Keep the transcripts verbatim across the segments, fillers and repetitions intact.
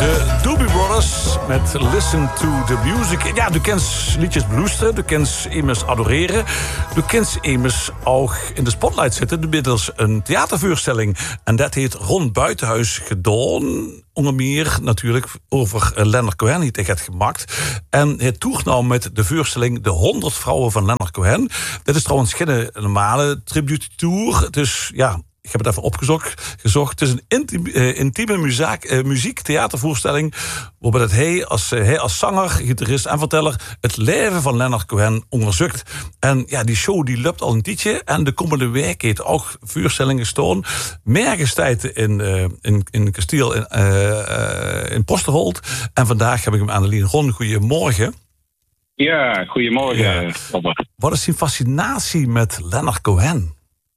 De Doobie Brothers met Listen to the Music. Ja, du kent liedjes beluisteren, du kent immers adoreren. Du kent immers ook in de spotlight zitten. Middels een theatervoorstelling. En dat heet Rond Buitenhuis gedaan. Onder meer natuurlijk over Leonard Cohen, die het heeft gemaakt. En het toegnam met de voorstelling De honderd Vrouwen van Leonard Cohen. Dat is trouwens geen normale tribute tour. Dus ja, ik heb het even opgezocht. Gezocht. Het is een intiem, uh, intieme muziek, uh, muziek-theatervoorstelling. Waarbij dat hij als, uh, hij als zanger, gitarist en verteller het leven van Leonard Cohen onderzoekt. En ja, die show die loopt al een tijdje. En de komende week heeft ook voorstellingen staan. Mergestijden in, uh, in, in Kasteel in, uh, uh, in Posterholt. En vandaag heb ik hem aan de lijn. Ron, goedemorgen. Ja, goedemorgen, Robert. Ja. Wat is die fascinatie met Leonard Cohen?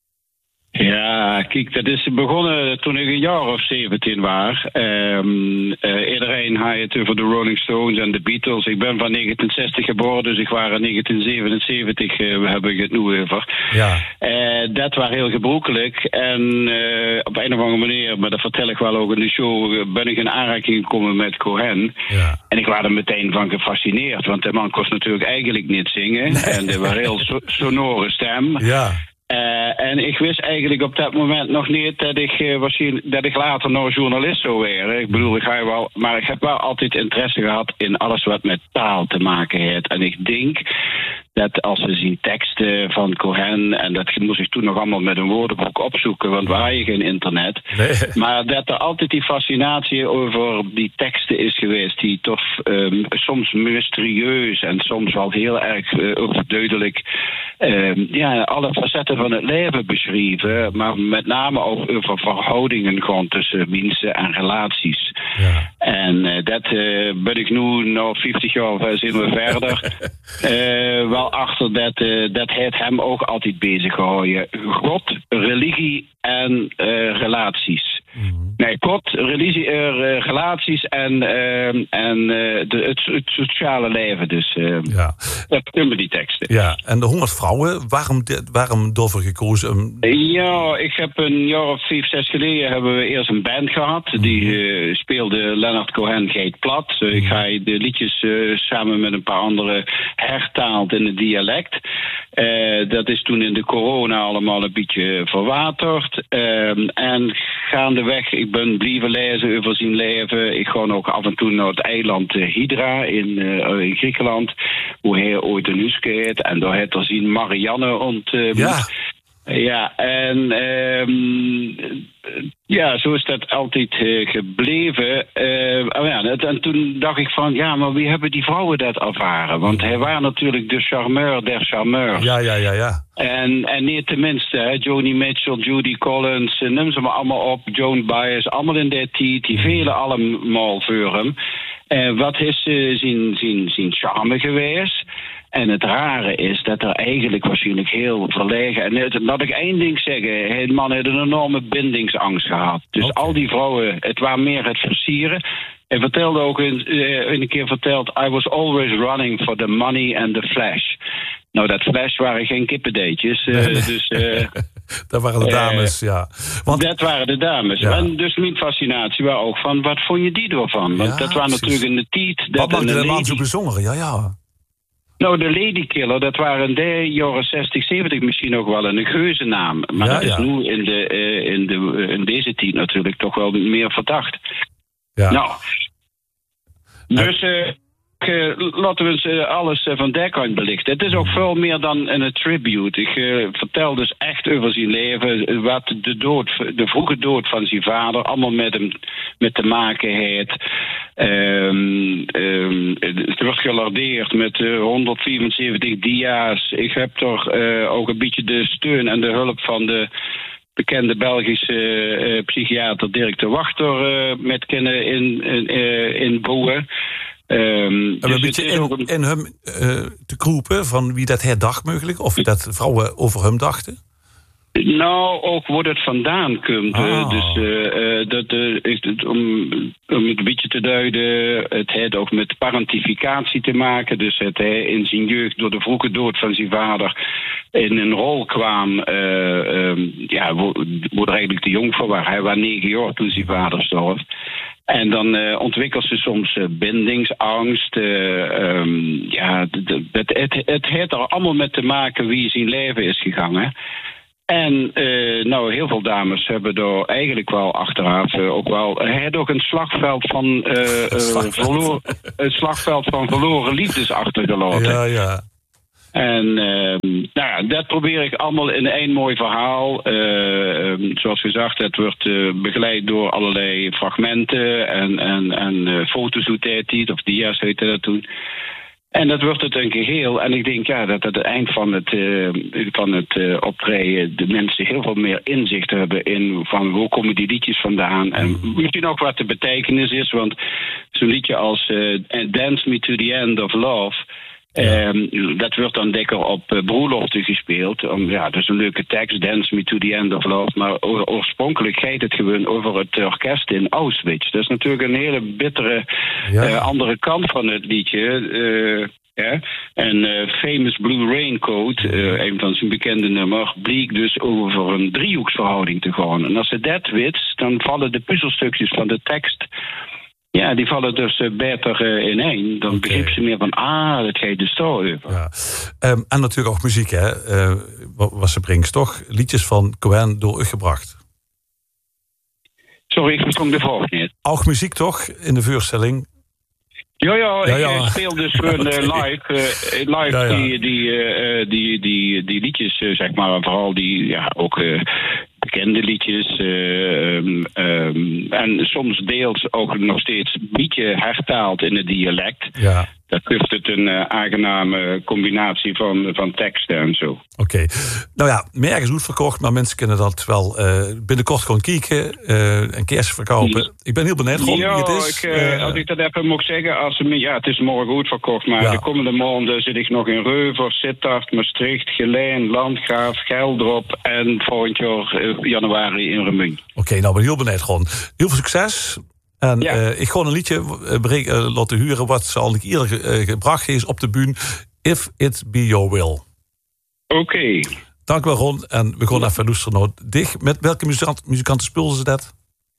Ja, kijk, dat is begonnen toen ik een jaar of zeventien was. Um, uh, iedereen had het over de Rolling Stones en de Beatles. Ik ben van negentien zestig geboren, dus ik was in negentien zevenenzeventig, uh, heb ik het nu over. Ja. Uh, dat was heel gebroekelijk. En uh, op een of andere manier, maar dat vertel ik wel ook in de show, ben ik in aanraking gekomen met Cohen. Ja. En ik was er meteen van gefascineerd, want de man kon natuurlijk eigenlijk niet zingen. Nee. En er was een heel so- sonore stem. Ja. Uh, en ik wist eigenlijk op dat moment nog niet dat ik, uh, waarschijnlijk, dat ik later nog journalist zou worden. Ik bedoel, ik ga wel, maar ik heb wel altijd interesse gehad in alles wat met taal te maken heeft. En ik denk dat als we zien teksten van Cohen, en dat moest ik toen nog allemaal met een woordenboek opzoeken, want waar je geen internet. Nee. Maar dat er altijd die fascinatie over die teksten is geweest, die toch um, soms mysterieus en soms wel heel erg uh, overduidelijk um, ja, alle facetten van het leven beschrijven, maar met name ook over verhoudingen gewoon tussen mensen en relaties. Ja. En uh, dat uh, ben ik nu, nou vijftig jaar of zijn we verder, uh, wel achter dat, uh, dat heeft hem ook altijd bezig gehouden. God, religie en uh, relaties. Mm-hmm. Nee, God, religie, uh, relaties en, uh, en uh, de, het, het sociale leven. Dus uh, ja. Dat kunnen die teksten. Ja, en de honderd vrouwen, waarom, waarom daarvoor gekozen? Ja, ik heb een jaar of vijf, zes geleden hebben we eerst een band gehad. Mm-hmm. Die uh, speelde Leonard Cohen Geit Plat. Uh, mm-hmm. Ik ga de liedjes uh, samen met een paar anderen hertaald in het dialect. Uh, dat is toen in de corona allemaal een beetje verwaterd. Uh, en gaandeweg, ik ben blijven lezen over zijn leven. Ik ga ook af en toe naar het eiland Hydra in, uh, in Griekenland. Hoe hij ooit een huis heet. En daar heeft er zien Marianne ontmoet. Ja. Ja, en um, ja, zo is dat altijd uh, gebleven. Uh, oh ja, en toen dacht ik van, ja, maar wie hebben die vrouwen dat ervaren? Want hij was natuurlijk de charmeur der charmeurs. Ja, ja, ja, ja. En, en niet tenminste, hè, Joni Mitchell, Judy Collins, neem ze maar allemaal op, Joan Baez, allemaal in die tijd, die velen allemaal voor hem. Uh, wat is uh, zijn, zijn, zijn charme geweest? En het rare is dat er eigenlijk waarschijnlijk heel verlegen... En laat ik één ding zeggen. De man heeft een enorme bindingsangst gehad. Dus okay. Al die vrouwen, het was meer het versieren. Hij vertelde ook in, uh, een keer verteld... I was always running for the money and the flash. Nou, dat flash waren geen kippendeetjes. Uh, nee, nee. Dus, uh, dat waren de dames, uh, ja. Want, dat waren de dames. Ja. En dus mijn fascinatie was ook van... Wat vond je die ervan? Want ja, dat was natuurlijk in de tijd... Wat maakte de man zo bijzonder? Ja, ja. Nou, de Ladykiller, dat waren de jaren zestig, zeventig misschien ook wel een geuzennaam. Maar ja, dat is ja. nu in, de, uh, in, de, uh, in deze tijd natuurlijk toch wel meer verdacht. Ja. Nou, dus uh, uh, laten we eens uh, alles uh, van der kant belichten. Het is ook veel meer dan een tribute. Ik uh, vertel dus echt over zijn leven, wat de dood, de vroege dood van zijn vader allemaal met hem met te maken heeft. Um, um, het wordt gelardeerd met uh, honderdvierenzeventig dia's. Ik heb toch uh, ook een beetje de steun en de hulp van de bekende Belgische uh, psychiater Dirk de Wachter uh, met kunnen in, in, uh, inbouwen. Um, dus een beetje in, ook een... in hem uh, te kroepen van wie dat herdacht mogelijk? Of dat vrouwen over hem dachten? Nou, ook waar het vandaan komt. Ah. Dus uh, dat, uh, is, om, om het een beetje te duiden, het heeft ook met parentificatie te maken. Dus het hij in zijn jeugd door de vroege dood van zijn vader in een rol kwam, uh, um, ja, wordt eigenlijk te jong voor waar. Hij was negen jaar toen zijn vader stierf. En dan uh, ontwikkelt ze soms uh, bindingsangst. Uh, um, ja, het, het, het heeft er allemaal mee te maken wie zijn leven is gegaan. En uh, nou, heel veel dames hebben er eigenlijk wel achteraf uh, ook wel. Hij had ook een slagveld van uh, uh, verloor, een slagveld van verloren liefdes achtergelaten. Ja, ja. En uh, nou ja, dat probeer ik allemaal in één mooi verhaal. Uh, zoals gezegd, het wordt uh, begeleid door allerlei fragmenten en, en, en uh, foto's hoe tijd die, of dia's heette dat toen. En dat wordt het een geheel. En ik denk ja, dat aan het eind van het, uh, van het uh, optreden de mensen heel veel meer inzicht hebben in van hoe komen die liedjes vandaan. En misschien ook wat de betekenis is. Want zo'n liedje als uh, Dance Me to the End of Love. Ja. Um, dat wordt dan lekker op uh, broerloften gespeeld. Um, ja, dat is een leuke tekst, Dance Me to the End of Love. Maar o- oorspronkelijk gaat het gewoon over het orkest in Auschwitz. Dat is natuurlijk een hele bittere ja. uh, andere kant van het liedje. Uh, ja. En uh, Famous Blue Raincoat, uh, een van zijn bekende nummers, bleek dus over een driehoeksverhouding te gaan. En als je dat weet, dan vallen de puzzelstukjes van de tekst. Ja, die vallen dus uh, beter uh, ineen. Dan okay. begrijp ze meer van, ah, dat gaat dus daar over. Ja. Um, en natuurlijk ook muziek, hè. Uh, wat ze brengt, toch? Liedjes van Cohen door u gebracht. Sorry, ik verstond de vraag niet. Ook muziek, toch? In de voorstelling. Ja, ja, ja, ik ja. speel dus gewoon uh, live, uh, live ja, ja. Die, die, uh, die, die, die liedjes, uh, zeg maar, vooral die, ja, ook... Uh, bekende liedjes. Uh, um, um, en soms deels ook nog steeds een beetje hertaald in het dialect. Ja. Dat geeft het een uh, aangename combinatie van, van teksten en zo. Oké. Okay. Nou ja, meer is uitverkocht, maar mensen kunnen dat wel uh, binnenkort gewoon kijken uh, en kerst verkopen. Ja. Ik ben heel benieuwd gewoon ja, wie het is. Ik, uh, als ik dat even mag zeggen, als, ja, het is morgen uitverkocht, maar ja. de komende maanden zit ik nog in Reuver, Sittard, Maastricht, Geleen, Landgraaf, Geldrop en volgend jaar uh, januari in Remuyn. Oké, okay, nou ben ik heel benieuwd gewoon. Heel veel succes. En ja. uh, ik gewoon een liedje uh, uh, laten huren wat ze al een keer uh, gebracht is op de bühne. If It Be Your Will. Oké. Okay. Dank wel, Ron. En we gaan even luisteren naar dich. Met welke muzikant, muzikanten spelen ze dat?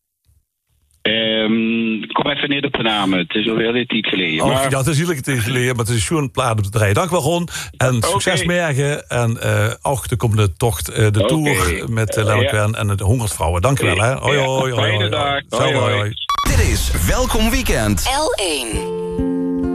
Um, kom even niet op de namen. Het is alweer een tijd geleden. Oh, maar... Ja, het is heel tijd geleden, maar het is gewoon een plaat op de draaien. Dank wel, Ron. En okay. Succes morgen. En uh, ook de komende tocht, uh, de okay. tour met uh, Leonard Cohen uh, en de honderd vrouwen. Dank je okay. wel. Hè. Hoi, hoi, hoi. Fijne dag. Hoi, hoi. Dit is Welkom Weekend. L één.